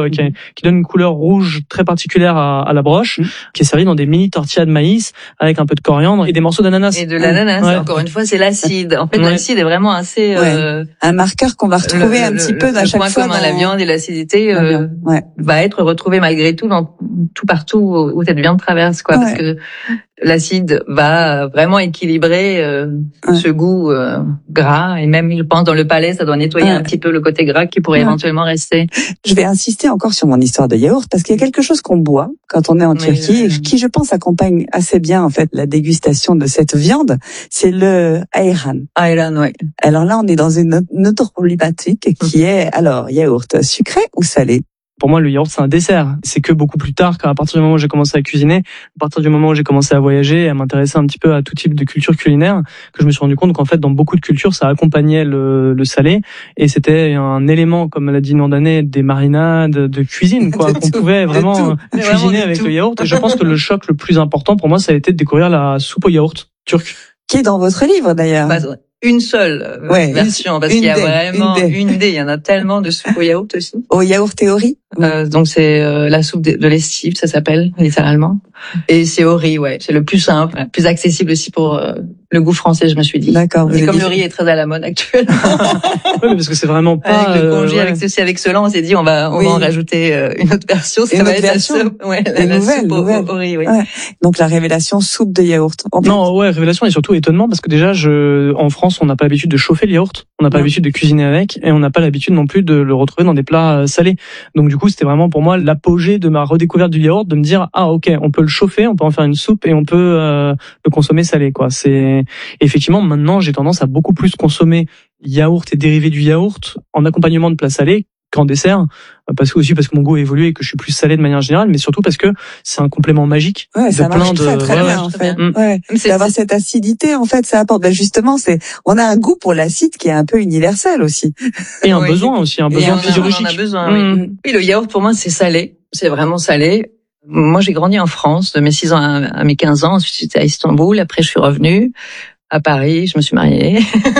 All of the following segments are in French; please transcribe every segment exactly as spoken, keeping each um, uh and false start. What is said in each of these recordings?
euh, qui, qui donne une couleur rouge très particulière à, à la broche, mmh. qui est servie dans des mini tortillas de maïs avec un peu de coriandre et des morceaux d'ananas. Et de l'ananas. Ouais. Encore une fois, c'est l'acide. En fait, ouais. l'acide est vraiment assez euh, ouais. un marqueur qu'on va retrouver le, un petit le, peu à chaque fois. Le point commun, dans... la viande et l'acidité euh, ouais. va être retrouvé malgré tout dans tout partout où cette viande traverse, quoi, ouais. parce que l'acide va vraiment équilibrer euh, ouais. ce goût euh, gras, et même, je pense, dans le palais, ça doit nettoyer ouais. un petit peu le côté gras qui pourrait ouais. éventuellement rester. Je vais insister encore sur mon histoire de yaourt, parce qu'il y a quelque chose qu'on boit quand on est en Turquie, euh... et qui, je pense, accompagne assez bien, en fait, la dégustation de cette viande, c'est le ayran. Ayran, oui. Alors là, on est dans une, une autre problématique qui est, alors, yaourt sucré ou salé? Pour moi, le yaourt, c'est un dessert. C'est que beaucoup plus tard, qu'à partir du moment où j'ai commencé à cuisiner, à partir du moment où j'ai commencé à voyager, à m'intéresser un petit peu à tout type de culture culinaire, que je me suis rendu compte qu'en fait, dans beaucoup de cultures, ça accompagnait le, le salé, et c'était un élément, comme l'a dit Nurdaneh, des marinades, de cuisine, quoi, qu'on pouvait vraiment cuisiner vraiment avec tout. Le yaourt. Et je pense que le choc le plus important pour moi, ça a été de découvrir la soupe au yaourt turque. Qui est dans votre livre, d'ailleurs. Bah, une seule ouais, version, parce qu'il y a des, vraiment une, une des, il y en a tellement de soupe au yaourt aussi. Au yaourt théorie. Euh, donc c'est euh, la soupe de, de l'estive, ça s'appelle littéralement. Et c'est au riz, ouais, c'est le plus simple, le plus accessible aussi pour euh, le goût français, je me suis dit. D'accord. Et comme le riz est très à la mode actuellement. Oui, parce que c'est vraiment pas. Avec le congé, euh, ouais. avec ceci, avec cela, on s'est dit on va, on oui. va en rajouter euh, une autre version. Ça une va autre être version. La soupe, ouais, la, la nouvelle, soupe au, nouvelle. au riz, oui. Ouais. Donc la révélation soupe de yaourt. En non, ouais, révélation et surtout étonnement, parce que déjà, je, en France, on n'a pas l'habitude de chauffer le yaourt, on n'a pas l'habitude de cuisiner avec, et on n'a pas l'habitude non plus de le retrouver dans des plats salés. Donc du coup, c'était vraiment pour moi l'apogée de ma redécouverte du yaourt, de me dire ah ok, on peut le chauffer, on peut en faire une soupe et on peut euh, le consommer salé, quoi. C'est effectivement maintenant j'ai tendance à beaucoup plus consommer yaourt et dérivés du yaourt en accompagnement de plats salés qu'en dessert, parce que aussi parce que mon goût a évolué et que je suis plus salé de manière générale, mais surtout parce que c'est un complément magique. Ouais, de ça plein marche de très très ouais, bien ouais, en fait. Mmh. Ouais, c'est d'avoir cette acidité en fait, ça apporte. Ben justement, c'est on a un goût pour l'acide qui est un peu universel aussi. Et un oui. besoin aussi, un et besoin on physiologique. A, on en a besoin. Mmh. Oui. oui, le yaourt pour moi c'est salé, c'est vraiment salé. Moi j'ai grandi en France de mes six ans à, à mes quinze ans, ensuite j'étais à Istanbul, après je suis revenue à Paris, je me suis mariée.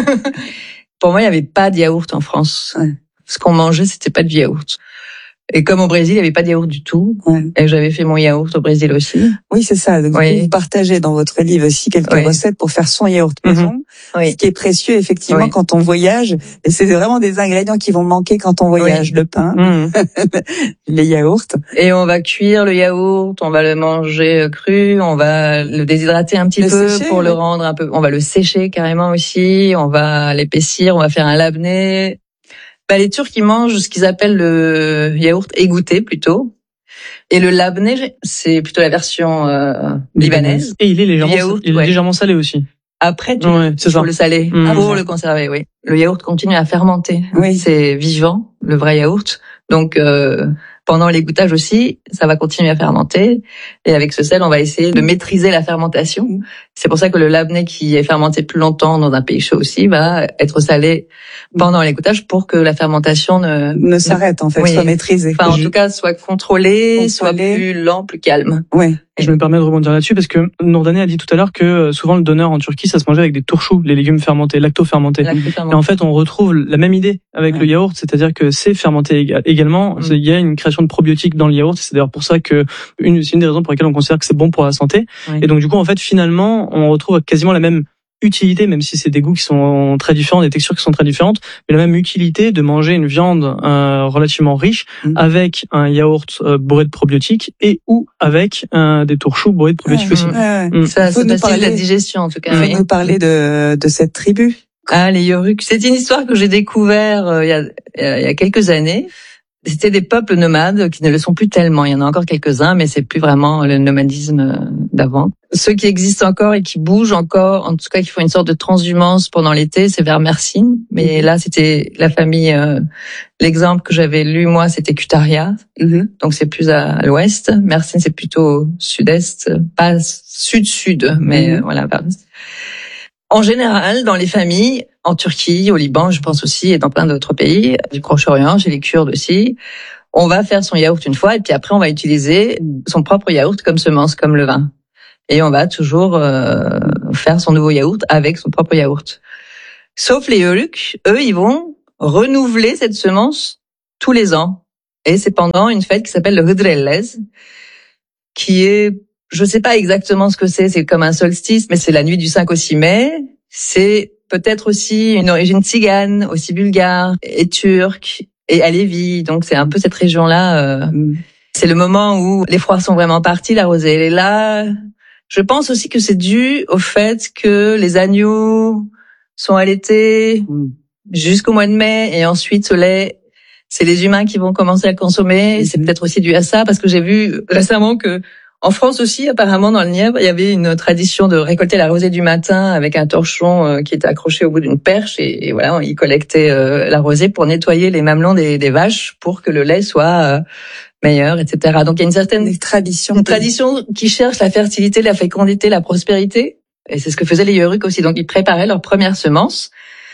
Pour moi il y avait pas de yaourt en France. Ouais. Ce qu'on mangeait c'était pas du yaourt. Et comme au Brésil, il n'y avait pas de yaourt du tout. Ouais. Et j'avais fait mon yaourt au Brésil aussi. Oui, c'est ça. Donc, oui. Vous partagez dans votre livre aussi quelques oui. recettes pour faire son yaourt maison. Mm-hmm. Oui. Ce qui est précieux, effectivement, oui. quand on voyage. Et c'est vraiment des ingrédients qui vont manquer quand on voyage. Oui. Le pain, mm-hmm. les yaourts. Et on va cuire le yaourt, on va le manger cru, on va le déshydrater un petit le peu sécher, pour oui. le rendre un peu, on va le sécher carrément aussi, on va l'épaissir, on va faire un labné. Bah, les Turcs, ils mangent ce qu'ils appellent le yaourt égoutté, plutôt. Et le labné, c'est plutôt la version euh, libanaise. Et il est légèrement, yaourt, il est ouais. légèrement salé aussi. Après, tu ouais, c'est faut ça. le saler mmh. pour le conserver, oui. Le yaourt continue à fermenter. Oui. C'est vivant, le vrai yaourt. Donc, euh, pendant l'égouttage aussi, ça va continuer à fermenter. Et avec ce sel, on va essayer de maîtriser la fermentation. C'est pour ça que le labné qui est fermenté plus longtemps dans un pays chaud aussi va être salé pendant l'égouttage pour que la fermentation ne, ne s'arrête, en fait, oui. soit maîtrisée. Enfin, en Je... tout cas, soit contrôlée, Contrôlée. soit plus lent, plus calme. Oui. Je me permets de rebondir là-dessus parce que Nurdaneh a dit tout à l'heure que souvent le doner en Turquie, ça se mangeait avec des tourchous, les légumes fermentés, lacto-fermentés. Et en fait, on retrouve la même idée avec ouais. le yaourt, c'est-à-dire que c'est fermenté également. Mm. Il y a une création de probiotiques dans le yaourt. C'est d'ailleurs pour ça que une, c'est une des raisons pour lesquelles on considère que c'est bon pour la santé. Ouais. Et donc du coup, en fait, finalement, on retrouve quasiment la même utilité, même si c'est des goûts qui sont très différents, des textures qui sont très différentes, mais la même utilité de manger une viande euh, relativement riche mmh. avec un yaourt euh, bourré de probiotiques et ou avec euh, des tourchous bourrés de probiotiques ouais, aussi. Ouais, ouais. Mmh. Ça, ça facilite la digestion en tout cas. Il faut oui. nous parler de, de cette tribu. Ah, les Yoruks. C'est une histoire que j'ai découvert euh, il, y a, il y a quelques années. C'était des peuples nomades qui ne le sont plus tellement. Il y en a encore quelques-uns, mais c'est plus vraiment le nomadisme d'avant. Ceux qui existent encore et qui bougent encore, en tout cas qui font une sorte de transhumance pendant l'été, c'est vers Mersin. Mais mmh. là, c'était la famille. Euh, l'exemple que j'avais lu moi, c'était Kutaria. Mmh. Donc c'est plus à, à l'ouest. Mersin, c'est plutôt sud-est, pas sud-sud, mais mmh. euh, voilà. En général, dans les familles, en Turquie, au Liban, je pense aussi, et dans plein d'autres pays, du Proche-Orient, chez les Kurdes aussi, on va faire son yaourt une fois, et puis après, on va utiliser son propre yaourt comme semence, comme levain. Et on va toujours euh, faire son nouveau yaourt avec son propre yaourt. Sauf les Yoruks, eux, ils vont renouveler cette semence tous les ans. Et c'est pendant une fête qui s'appelle le Hıdrellez, qui est, je sais pas exactement ce que c'est, c'est comme un solstice, mais c'est la nuit du cinq au six mai. C'est peut-être aussi une origine tzigane, aussi bulgare, et turque, et alévi. Donc c'est un peu cette région-là. Euh, c'est le moment où les froids sont vraiment partis, la rosée elle est là. Je pense aussi que c'est dû au fait que les agneaux sont allaités jusqu'au mois de mai, et ensuite ce lait, c'est les humains qui vont commencer à le consommer. Et c'est peut-être aussi dû à ça, parce que j'ai vu récemment que en France aussi, apparemment, dans le Nièvre, il y avait une tradition de récolter la rosée du matin avec un torchon euh, qui était accroché au bout d'une perche, et, et voilà, ils collectaient euh, la rosée pour nettoyer les mamelons des, des vaches pour que le lait soit euh, meilleur, et cetera. Donc il y a une certaine Des traditions, une tradition qui cherche la fertilité, la fécondité, la prospérité, et c'est ce que faisaient les Yörük aussi. Donc ils préparaient leur première semence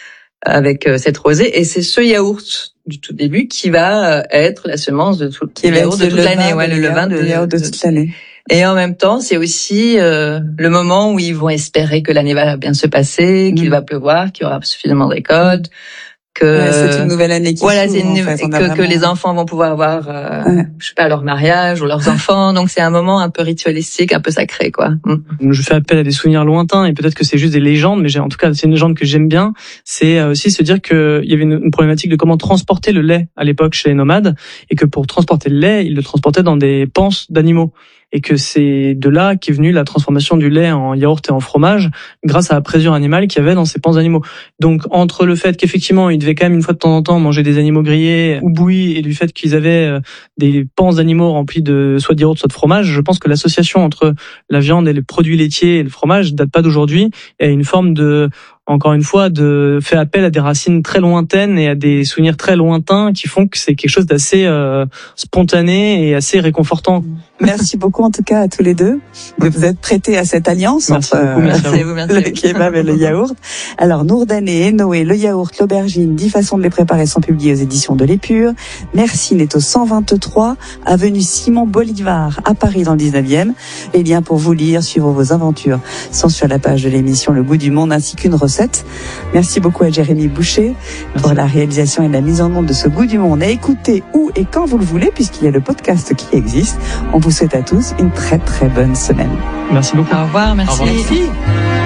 avec euh, cette rosée, et c'est ce yaourt du tout début qui va euh, être la semence de tout qui le yaourt de toute l'année, ouais, le levain de, de, yaourt de toute l'année. Et en même temps, c'est aussi euh, le moment où ils vont espérer que l'année va bien se passer, qu'il mmh. va pleuvoir, qu'il y aura suffisamment de récoltes, que ouais, c'est une nouvelle année qui voilà, s'ouvre, c'est une, en fait, que, vraiment... que les enfants vont pouvoir avoir, euh, ouais. je sais pas, leur mariage ou leurs enfants. Donc c'est un moment un peu ritualistique, un peu sacré, quoi. Mmh. Je fais appel à des souvenirs lointains, et peut-être que c'est juste des légendes, mais j'ai, en tout cas, c'est une légende que j'aime bien. C'est aussi se dire que il y avait une, une problématique de comment transporter le lait à l'époque chez les nomades, et que pour transporter le lait, ils le transportaient dans des panses d'animaux. Et que c'est de là qu'est venue la transformation du lait en yaourt et en fromage grâce à la présure animale qu'il y avait dans ces panses d'animaux. Donc entre le fait qu'effectivement ils devaient quand même une fois de temps en temps manger des animaux grillés ou bouillis, et du fait qu'ils avaient des panses d'animaux remplis de soit de yaourt soit de fromage, je pense que l'association entre la viande et les produits laitiers et le fromage date pas d'aujourd'hui, et une forme de, encore une fois, de fait appel à des racines très lointaines et à des souvenirs très lointains qui font que c'est quelque chose d'assez euh, spontané et assez réconfortant. Merci beaucoup en tout cas à tous les deux de vous être prêtés à cette alliance merci entre beaucoup, merci euh, vous, merci le kebab et le yaourt. Alors Nourdaneh et Noé, le yaourt, l'aubergine, dix façons de les préparer sont publiés aux éditions de l'Épure. Mercine est au cent vingt-trois avenue Simon Bolivar à Paris dans le dix-neuvième. Les liens pour vous lire, suivre vos aventures sont sur la page de l'émission Le Goût du Monde, ainsi qu'une recette. Merci beaucoup à Jérémy Boucher merci. Pour la réalisation et la mise en onde de ce Goût du Monde, à écouter où et quand vous le voulez, puisqu'il y a le podcast qui existe. On vous souhaite à tous une très très bonne semaine. Merci beaucoup. Au revoir, merci. Au revoir. Merci.